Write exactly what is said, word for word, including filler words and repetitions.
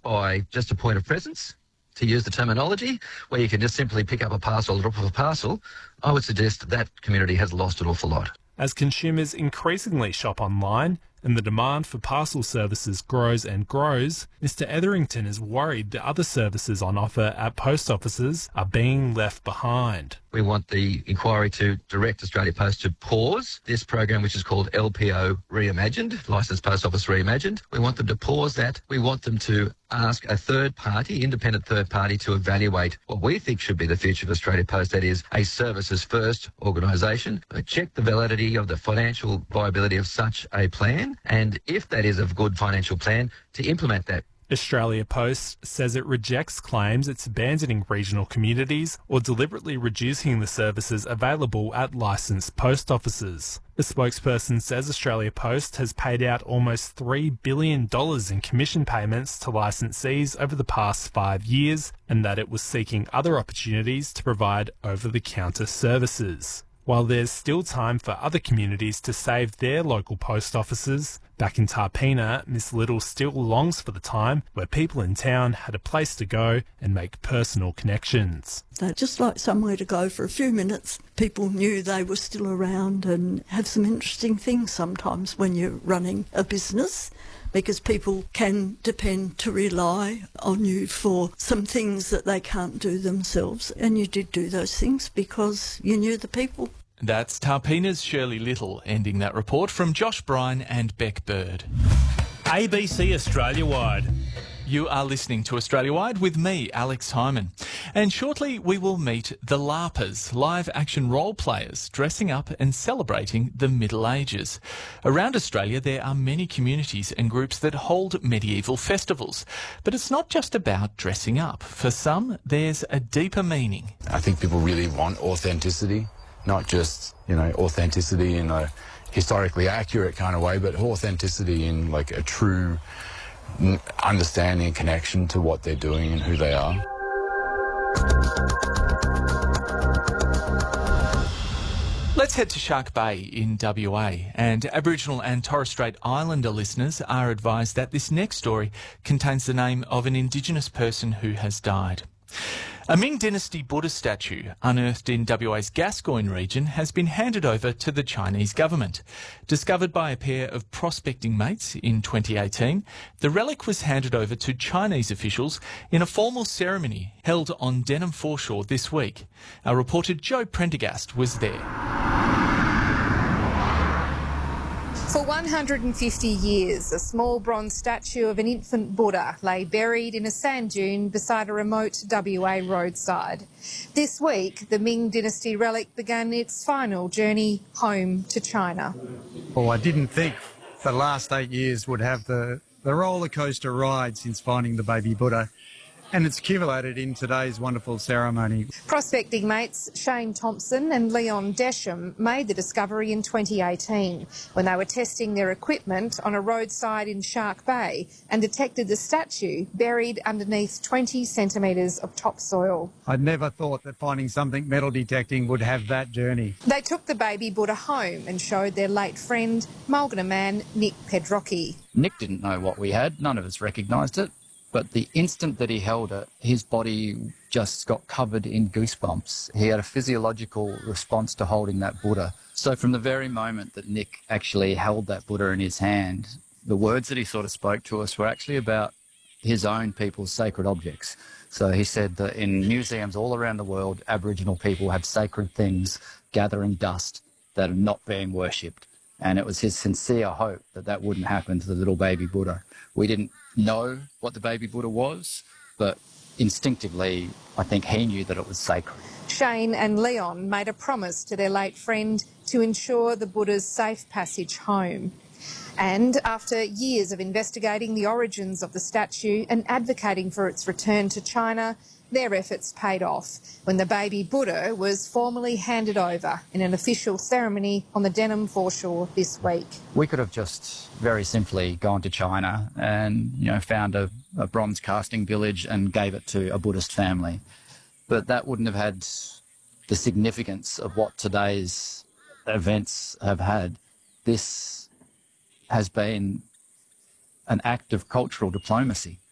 by just a point of presence, to use the terminology, where you can just simply pick up a parcel, drop off a parcel, I would suggest that, that community has lost an awful lot. As consumers increasingly shop online and the demand for parcel services grows and grows, Mister Etherington is worried that other services on offer at post offices are being left behind. We want the inquiry to direct Australia Post to pause this program, which is called L P O Reimagined, Licensed Post Office Reimagined. We want them to pause that. We want them to ask a third party, independent third party, to evaluate what we think should be the future of Australia Post, that is a services first organisation. Check the validity of the financial viability of such a plan, and if that is a good financial plan, to implement that. Australia Post says it rejects claims it's abandoning regional communities or deliberately reducing the services available at licensed post offices. The spokesperson says Australia Post has paid out almost three billion dollars in commission payments to licensees over the past five years and that it was seeking other opportunities to provide over-the-counter services. While there's still time for other communities to save their local post offices, back in Tarpeena, Miss Little still longs for the time where people in town had a place to go and make personal connections. They'd just like somewhere to go for a few minutes. People knew they were still around and have some interesting things sometimes when you're running a business, because people can depend to rely on you for some things that they can't do themselves. And you did do those things because you knew the people. That's Tarpeena's Shirley Little, ending that report from Josh Bryan and Beck Bird. A B C Australia-wide. You are listening to Australia-wide with me, Alex Hyman. And shortly we will meet the LARPers, live-action role players, dressing up and celebrating the Middle Ages. Around Australia there are many communities and groups that hold medieval festivals. But it's not just about dressing up. For some, there's a deeper meaning. I think people really want authenticity, not just, you know, authenticity in a historically accurate kind of way, but authenticity in like a true understanding and connection to what they're doing and who they are. Let's head to Shark Bay in W A, and Aboriginal and Torres Strait Islander listeners are advised that this next story contains the name of an Indigenous person who has died. A Ming Dynasty Buddha statue unearthed in W A's Gascoyne region has been handed over to the Chinese government. Discovered by a pair of prospecting mates in twenty eighteen, the relic was handed over to Chinese officials in a formal ceremony held on Denham Foreshore this week. Our reporter Joe Prendergast was there. For one hundred fifty years, a small bronze statue of an infant Buddha lay buried in a sand dune beside a remote W A roadside. This week, the Ming Dynasty relic began its final journey home to China. Well, I didn't think the last eight years would have the, the roller coaster ride since finding the baby Buddha. And it's accumulated in today's wonderful ceremony. Prospecting mates Shane Thompson and Leon Desham made the discovery in twenty eighteen when they were testing their equipment on a roadside in Shark Bay and detected the statue buried underneath twenty centimetres of topsoil. I'd never thought that finding something metal detecting would have that journey. They took the baby Buddha home and showed their late friend, Mulgana man Nick Pedrocchi. Nick didn't know what we had. None of us recognised it. But the instant that he held it, his body just got covered in goosebumps. He had a physiological response to holding that Buddha. So from the very moment that Nick actually held that Buddha in his hand, the words that he sort of spoke to us were actually about his own people's sacred objects. So he said that in museums all around the world, Aboriginal people have sacred things gathering dust that are not being worshipped. And it was his sincere hope that that wouldn't happen to the little baby Buddha. We didn't know what the baby Buddha was, but instinctively, I think he knew that it was sacred. Shane and Leon made a promise to their late friend to ensure the Buddha's safe passage home. And after years of investigating the origins of the statue and advocating for its return to China, their efforts paid off when the baby Buddha was formally handed over in an official ceremony on the Denham Foreshore this week. We could have just very simply gone to China and, you know, found a, a bronze casting village and gave it to a Buddhist family. But that wouldn't have had the significance of what today's events have had. This has been an act of cultural diplomacy.